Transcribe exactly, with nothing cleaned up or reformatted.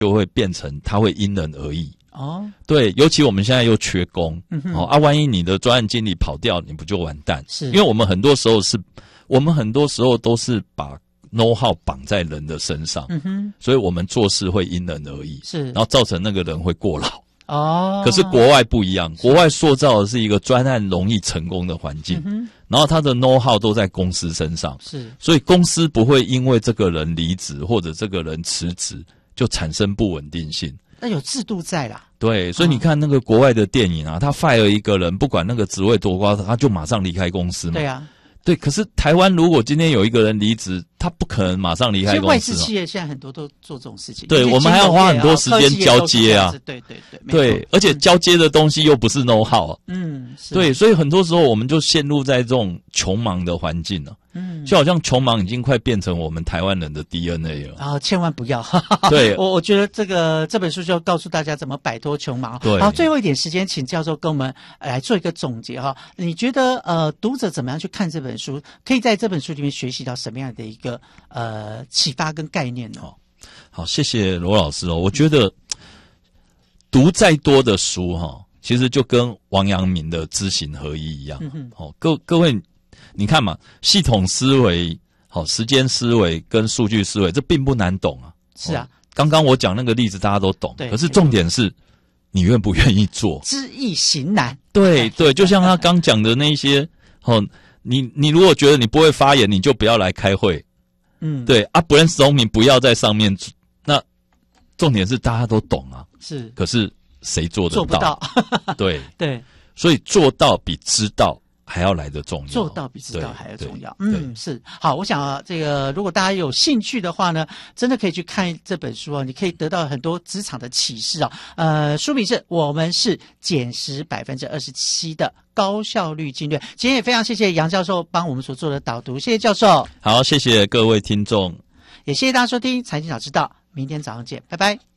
就会变成它会因人而异。 哦， 对，尤其我们现在又缺工， 嗯哼， 哦啊，万一你的专案经理跑掉，你不就完蛋？ 是， 因为我们很多时候是，我们很多时候都是把 know how 绑在人的身上， 嗯哼， 所以我们做事会因人而异， 是， 然后造成那个人会过劳。 哦， 可是国外不一样，国外塑造的是一个专案容易成功的环境， 嗯哼， 然后他的 know how 都在公司身上， 是，所以公司不会因为这个人离职或者这个人辞职就产生不稳定性。 那有制度在啦。 对，所以你看那个国外的电影啊，他 fire 一个人，不管那个职位多高，他就马上离开公司嘛。 对啊， 对。可是台湾如果今天有一个人离职，他不可能马上离开公司。 外资企业现在很多都做这种事情。 对，我们还要花很多时间交接啊。 对对对， 对，而且交接的东西又不是 know how。 嗯， 对，所以很多时候我们就陷入在这种穷忙的环境了。嗯，就好像穷忙已经快变成我们台湾人的 D N A 了。 啊，千万不要！ 对， 我我觉得这个这本书就告诉大家怎么摆脱穷忙。 对， 好，最后一点时间，请教授跟我们来做一个总结哈。你觉得呃，读者怎么样去看这本书？可以在这本书里面学习到什么样的一个呃启发跟概念呢？ 好，好，谢谢罗老师哦。我觉得读再多的书哈，其实就跟王阳明的知行合一一样。嗯好，各各位。你看嘛，系统思维、好时间思维跟数据思维，这并不难懂啊。 是啊， 刚刚我讲那个例子大家都懂， 对。 可是重点是，你愿不愿意做？ 知易行难。 对对，就像他刚讲的那些，哦，你你如果觉得你不会发言，你就不要来开会。嗯，对啊，不认识农民不要在上面。那重点是大家都懂啊， 是。 可是谁做得到？ 做不到。 对对， 所以做到比知道还要来得重要， 做到比知道还要重要。嗯，是。好，我想啊，这个如果大家有兴趣的话呢，真的可以去看这本书啊，你可以得到很多职场的启示啊。呃，书名是我们是减时百分之二十七的高效率经略。今天也非常谢谢杨教授帮我们所做的导读，谢谢教授。 好，谢谢各位听众， 也谢谢大家收听财经早知道，明天早上见，拜拜。